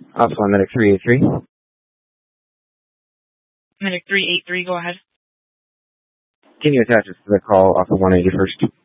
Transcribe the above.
Alpha Medic 383. Medic 383, go ahead. Can you attach us to the call off of 181st?